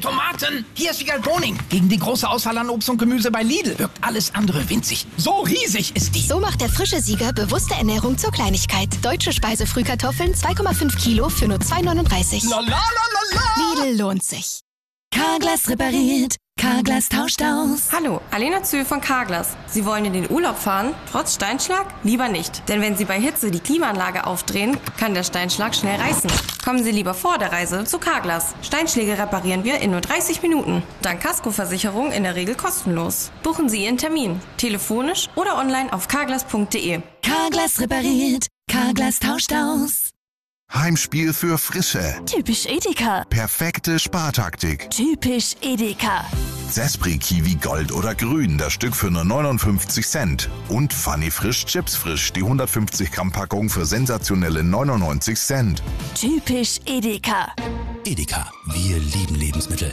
Tomaten. Hier ist Vigal Boning. Gegen die große Auswahl an Obst und Gemüse bei Lidl wirkt alles andere winzig. So riesig ist die. So macht der frische Sieger bewusste Ernährung zur Kleinigkeit. Deutsche Speisefrühkartoffeln 2,5 Kilo für nur 2,39. La la la la la. Lidl lohnt sich. Carglass repariert. Carglass tauscht aus. Hallo, Alena Zühl von Carglass. Sie wollen in den Urlaub fahren, trotz Steinschlag? Lieber nicht. Denn wenn Sie bei Hitze die Klimaanlage aufdrehen, kann der Steinschlag schnell reißen. Kommen Sie lieber vor der Reise zu Carglass. Steinschläge reparieren wir in nur 30 Minuten. Dank Kaskoversicherung in der Regel kostenlos. Buchen Sie Ihren Termin. Telefonisch oder online auf carglass.de. Carglass repariert. Carglass tauscht aus. Heimspiel für Frische. Typisch Edeka. Perfekte Spartaktik. Typisch Edeka. Zespri Kiwi Gold oder Grün, das Stück für nur 59 Cent. Und Funny Frisch Chips Frisch, die 150 Gramm Packung für sensationelle 99 Cent. Typisch Edeka. Edeka, wir lieben Lebensmittel.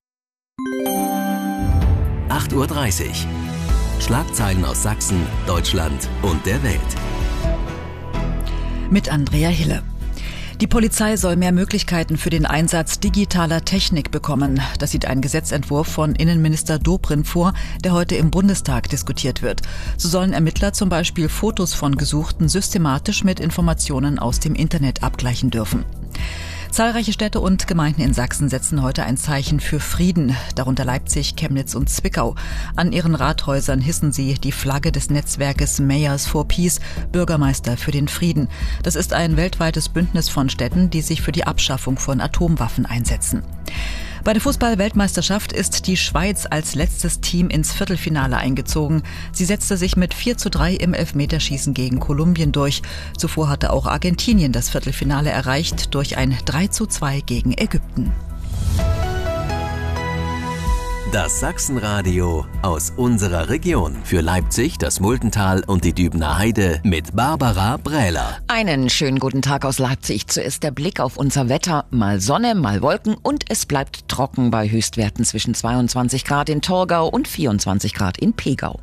8:30 Uhr. Schlagzeilen aus Sachsen, Deutschland und der Welt. Mit Andrea Hille. Die Polizei soll mehr Möglichkeiten für den Einsatz digitaler Technik bekommen. Das sieht ein Gesetzentwurf von Innenminister Dobrindt vor, der heute im Bundestag diskutiert wird. So sollen Ermittler zum Beispiel Fotos von Gesuchten systematisch mit Informationen aus dem Internet abgleichen dürfen. Zahlreiche Städte und Gemeinden in Sachsen setzen heute ein Zeichen für Frieden, darunter Leipzig, Chemnitz und Zwickau. An ihren Rathäusern hissen sie die Flagge des Netzwerkes Mayors for Peace, Bürgermeister für den Frieden. Das ist ein weltweites Bündnis von Städten, die sich für die Abschaffung von Atomwaffen einsetzen. Bei der Fußball-Weltmeisterschaft ist die Schweiz als letztes Team ins Viertelfinale eingezogen. Sie setzte sich mit 4:3 im Elfmeterschießen gegen Kolumbien durch. Zuvor hatte auch Argentinien das Viertelfinale erreicht durch ein 3:2 gegen Ägypten. Das Sachsenradio aus unserer Region. Für Leipzig, das Multental und die Dübener Heide mit Barbara Brähler. Einen schönen guten Tag aus Leipzig. Zuerst der Blick auf unser Wetter. Mal Sonne, mal Wolken und es bleibt trocken bei Höchstwerten zwischen 22 Grad in Torgau und 24 Grad in Pegau.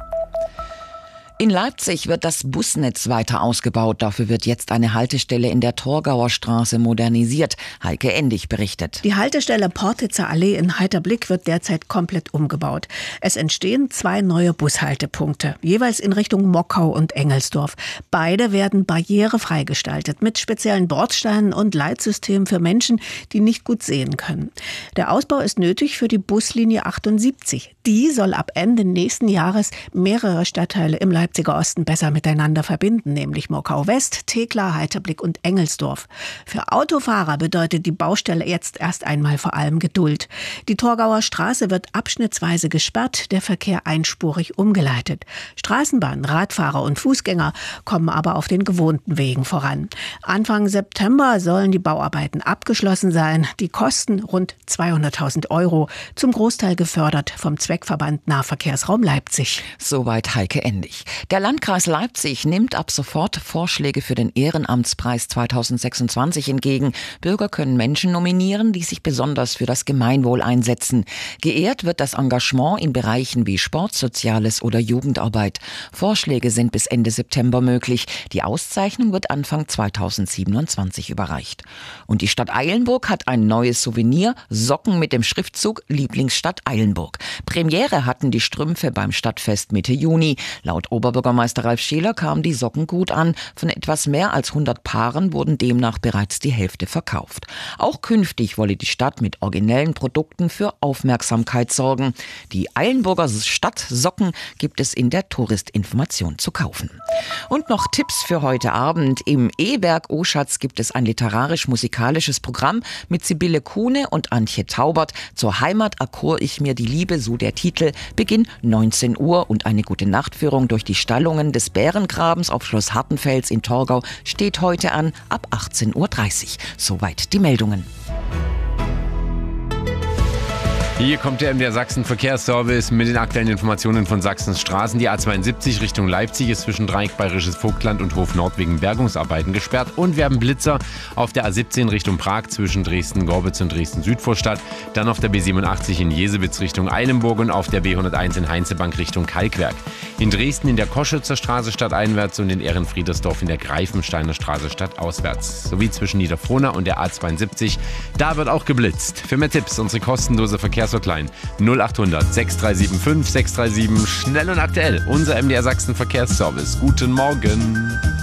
In Leipzig wird das Busnetz weiter ausgebaut. Dafür wird jetzt eine Haltestelle in der Torgauer Straße modernisiert. Heike Endig berichtet. Die Haltestelle Portitzer Allee in Heiterblick wird derzeit komplett umgebaut. Es entstehen 2 neue Bushaltepunkte, jeweils in Richtung Mockau und Engelsdorf. Beide werden barrierefrei gestaltet, mit speziellen Bordsteinen und Leitsystemen für Menschen, die nicht gut sehen können. Der Ausbau ist nötig für die Buslinie 78. Die soll ab Ende nächsten Jahres mehrere Stadtteile im Leipziger Osten besser miteinander verbinden, nämlich Mockau West, Thekla, Heiterblick und Engelsdorf. Für Autofahrer bedeutet die Baustelle jetzt erst einmal vor allem Geduld. Die Torgauer Straße wird abschnittsweise gesperrt, der Verkehr einspurig umgeleitet. Straßenbahn, Radfahrer und Fußgänger kommen aber auf den gewohnten Wegen voran. Anfang September sollen die Bauarbeiten abgeschlossen sein. Die kosten rund 200.000 €, zum Großteil gefördert vom Zweckverband Nahverkehrsraum Leipzig. Soweit Heike Endig. Der Landkreis Leipzig nimmt ab sofort Vorschläge für den Ehrenamtspreis 2026 entgegen. Bürger können Menschen nominieren, die sich besonders für das Gemeinwohl einsetzen. Geehrt wird das Engagement in Bereichen wie Sport, Soziales oder Jugendarbeit. Vorschläge sind bis Ende September möglich. Die Auszeichnung wird Anfang 2027 überreicht. Und die Stadt Eilenburg hat ein neues Souvenir, Socken mit dem Schriftzug Lieblingsstadt Eilenburg. Premiere hatten die Strümpfe beim Stadtfest Mitte Juni. Laut Oberbürgermeister Ralf Scheler kamen die Socken gut an. Von etwas mehr als 100 Paaren wurden demnach bereits die Hälfte verkauft. Auch künftig wolle die Stadt mit originellen Produkten für Aufmerksamkeit sorgen. Die Eilenburger Stadtsocken gibt es in der Touristinformation zu kaufen. Und noch Tipps für heute Abend. Im E-Werk Oschatz gibt es ein literarisch-musikalisches Programm mit Sibylle Kuhne und Antje Taubert. Zur Heimat erkor ich mir die Liebe, so der Titel. Beginn 19 Uhr und eine gute Nachtführung durch die Stallungen des Bärengrabens auf Schloss Hartenfels in Torgau steht heute an ab 18:30 Uhr. Soweit die Meldungen. Hier kommt der MDR Sachsen Verkehrsservice mit den aktuellen Informationen von Sachsens Straßen. Die A72 Richtung Leipzig ist zwischen Dreieck Bayerisches Vogtland und Hof Nord wegen Bergungsarbeiten gesperrt. Und wir haben Blitzer auf der A17 Richtung Prag zwischen Dresden-Gorbitz und Dresden-Südvorstadt. Dann auf der B87 in Jesewitz Richtung Eilenburg und auf der B101 in Heinzebank Richtung Kalkwerk. In Dresden in der Koschützer Straße stadteinwärts und in Ehrenfriedersdorf in der Greifensteiner Straße stadtauswärts. Sowie zwischen Niederfrohna und der A72. Da wird auch geblitzt. Für mehr Tipps unsere kostenlose Verkehrshotline 0800 6375 637. Schnell und aktuell. Unser MDR Sachsen Verkehrsservice. Guten Morgen.